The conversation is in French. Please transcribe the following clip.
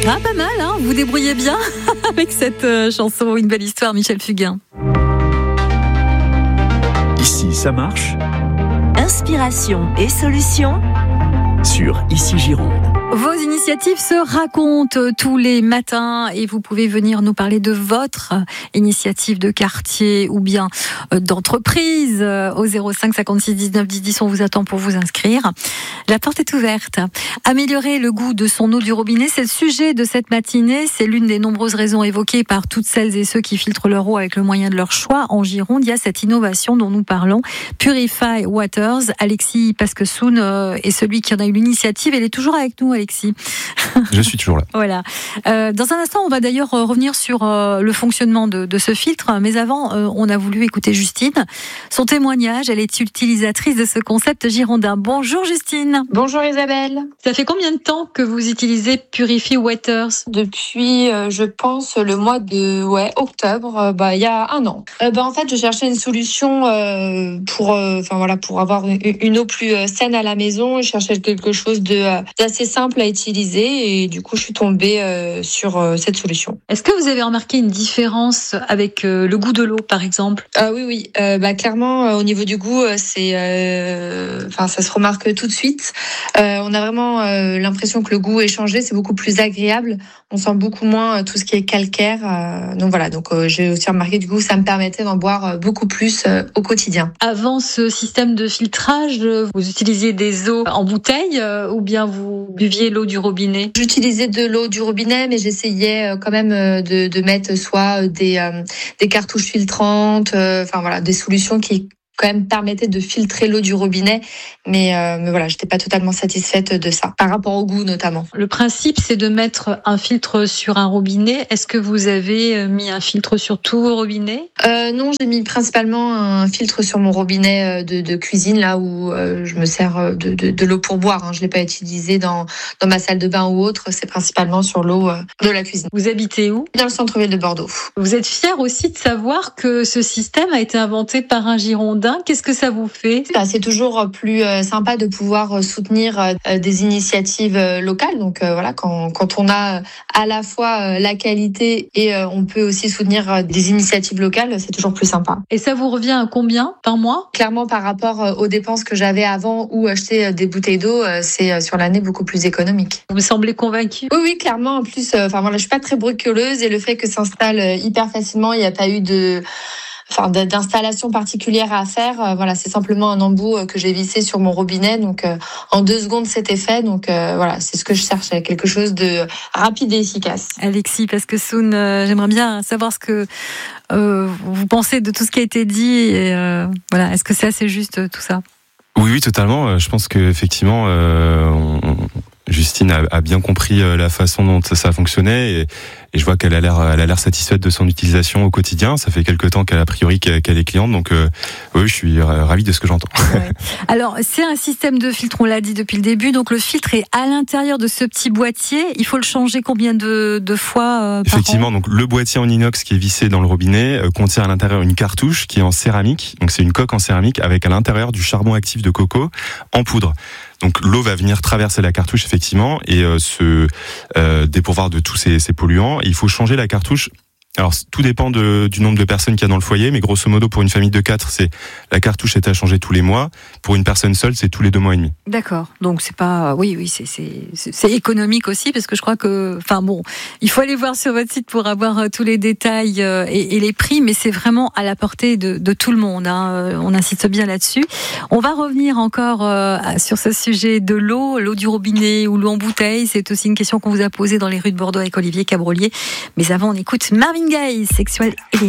Ah, pas mal, hein, vous débrouillez bien avec cette chanson, Une belle histoire, Michel Fugain. Ici, ça marche. Inspiration et solutions Sur Ici Gironde. Vos initiatives se racontent tous les matins et vous pouvez venir nous parler de votre initiative de quartier ou bien d'entreprise au 05 56 19 10 10. On vous attend pour vous inscrire. La porte est ouverte. Améliorer le goût de son eau du robinet, c'est le sujet de cette matinée. C'est l'une des nombreuses raisons évoquées par toutes celles et ceux qui filtrent leur eau avec le moyen de leur choix. En Gironde, il y a cette innovation dont nous parlons. Purify Waters. Alexis Pasquesoun est celui qui en a eu l'initiative. Elle est toujours avec nous, Alexis. Je suis toujours là. Voilà. Dans un instant, on va d'ailleurs revenir sur le fonctionnement de ce filtre. Mais avant, on a voulu écouter Justine. Son témoignage, elle est utilisatrice de ce concept girondin. Bonjour Justine. Bonjour Isabelle. Ça fait combien de temps que vous utilisez Purify Waters ? Depuis, je pense, le mois de octobre, il y a un an. En fait, je cherchais une solution pour avoir une eau plus saine à la maison. Je cherchais quelque chose d'assez simple à utiliser et du coup, je suis tombée sur cette solution. Est-ce que vous avez remarqué une différence avec le goût de l'eau, par exemple ? Oui. Clairement, au niveau du goût, ça se remarque tout de suite. On a vraiment l'impression que le goût est changé, c'est beaucoup plus agréable. On sent beaucoup moins tout ce qui est calcaire. Donc j'ai aussi remarqué du coup, ça me permettait d'en boire beaucoup plus au quotidien. Avant ce système de filtrage, vous utilisiez des eaux en bouteille ou bien vous buviez l'eau du robinet ? J'utilisais de l'eau du robinet, mais j'essayais quand même de mettre soit des cartouches filtrantes, des solutions qui quand même permettait de filtrer l'eau du robinet, mais j'étais pas totalement satisfaite de ça, par rapport au goût notamment. Le principe, c'est de mettre un filtre sur un robinet. Est-ce que vous avez mis un filtre sur tous vos robinets ? Non, j'ai mis principalement un filtre sur mon robinet de cuisine, là où je me sers de l'eau pour boire. Je l'ai pas utilisé dans ma salle de bain ou autre, c'est principalement sur l'eau de la cuisine. Vous habitez où ? Dans le centre-ville de Bordeaux. Vous êtes fière aussi de savoir que ce système a été inventé par un Girondin. Qu'est-ce que ça vous fait ? C'est toujours plus sympa de pouvoir soutenir des initiatives locales. Donc quand on a à la fois la qualité et on peut aussi soutenir des initiatives locales, c'est toujours plus sympa. Et ça vous revient à combien par mois ? Clairement, par rapport aux dépenses que j'avais avant ou acheter des bouteilles d'eau, c'est sur l'année beaucoup plus économique. Vous me semblez convaincue ? Oui, clairement. En plus, je suis pas très bricoleuse et le fait que ça s'installe hyper facilement, il n'y a pas eu d'installation particulière à faire. C'est simplement un embout que j'ai vissé sur mon robinet. Donc, en 2 secondes, c'était fait. Donc, c'est ce que je cherche, quelque chose de rapide et efficace. Alexis Pasquesoun, j'aimerais bien savoir ce que vous pensez de tout ce qui a été dit. Et, est-ce que c'est assez juste tout ça ? Oui, totalement. Je pense qu'effectivement, Justine a bien compris la façon dont ça fonctionnait et je vois qu'elle a l'air satisfaite de son utilisation au quotidien. Ça fait quelque temps qu'elle est cliente, donc oui, je suis ravi de ce que j'entends. Ouais. Alors, c'est un système de filtre, on l'a dit depuis le début, donc le filtre est à l'intérieur de ce petit boîtier. Il faut le changer combien de fois par Effectivement, an ? donc le boîtier en inox qui est vissé dans le robinet contient à l'intérieur une cartouche qui est en céramique. Donc c'est une coque en céramique avec à l'intérieur du charbon actif de coco en poudre. Donc l'eau va venir traverser la cartouche effectivement et se dépourvoir de tous ces polluants. Et il faut changer la cartouche. Alors tout dépend du nombre de personnes qu'il y a dans le foyer, mais grosso modo pour une famille de 4, la cartouche est à changer tous les mois. Pour une personne seule, c'est tous les 2 mois et demi. D'accord. Donc c'est pas, c'est économique aussi parce que je crois que, il faut aller voir sur votre site pour avoir tous les détails et les prix, mais c'est vraiment à la portée de tout le monde. On insiste bien là-dessus. On va revenir encore sur ce sujet de l'eau du robinet ou l'eau en bouteille. C'est aussi une question qu'on vous a posée dans les rues de Bordeaux avec Olivier Cabrolier. Mais avant, on écoute Marvin Gaye, Sexual Healing.